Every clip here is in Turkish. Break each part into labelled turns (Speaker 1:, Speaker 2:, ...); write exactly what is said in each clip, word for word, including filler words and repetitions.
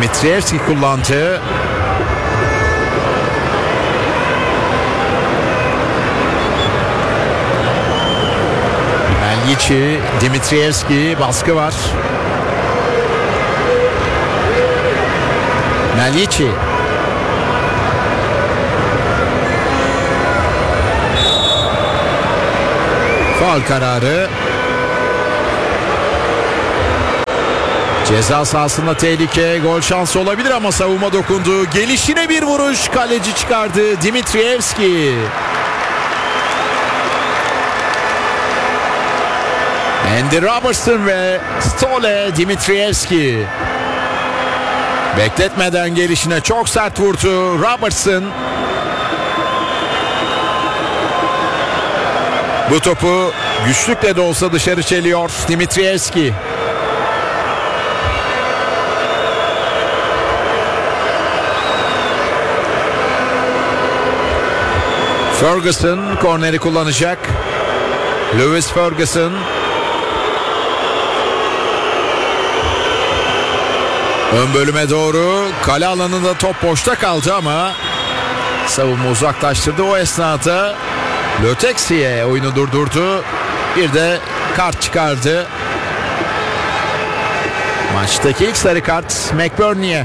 Speaker 1: Dimitrievski kullandı. Mellici, Dimitrievski, baskı var. Mellici. Faul kararı. Ceza sahasında tehlike, gol şansı olabilir ama savunma dokundu. Gelişine bir vuruş, kaleci çıkardı Dimitrievski. Andy Robertson ve Stole Dimitrievski. Bekletmeden gelişine çok sert vurdu Robertson. Bu topu güçlükle de olsa dışarı çeliyor Dimitrievski. Ferguson korneri kullanacak. Lewis Ferguson. Ön bölüme doğru, kale alanında top boşta kaldı ama savunma uzaklaştırdı. O esnada Löteksi'ye oyunu durdurdu. Bir de kart çıkardı. Maçtaki ilk sarı kart McBurney'e.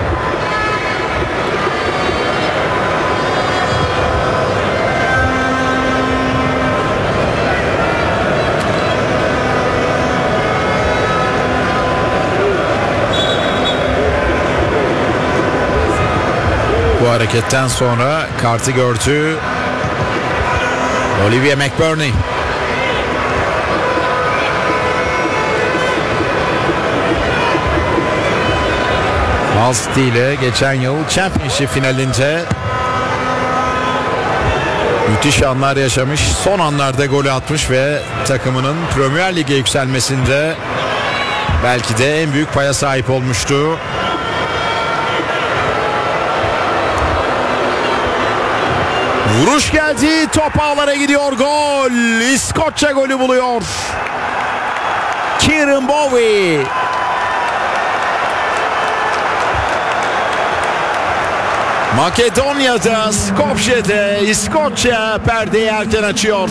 Speaker 1: Bu hareketten sonra kartı gördü Olivier McBurney. Hull City ile geçen yıl Championship finalinde müthiş anlar yaşamış. Son anlarda golü atmış ve takımının Premier Lig'e yükselmesinde belki de en büyük paya sahip olmuştu. Vuruş geldi, top ağlara gidiyor, gol. İskoçya golü buluyor. Kieran Bowie. Makedonya'da, Skopje'de İskoçya perdeyi erken açıyor.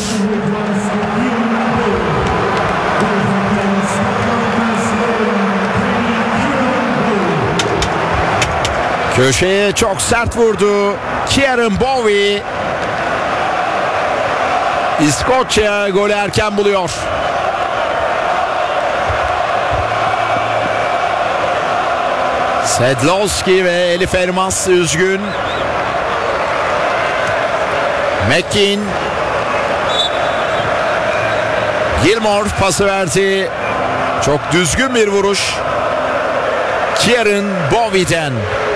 Speaker 1: Köşeye çok sert vurdu Kieran Bowie. İskoçya golü erken buluyor. Sedlowski ve Elif Elmas üzgün. McKean. Gilmore pası verdi. Çok düzgün bir vuruş Kieran Bowie'den.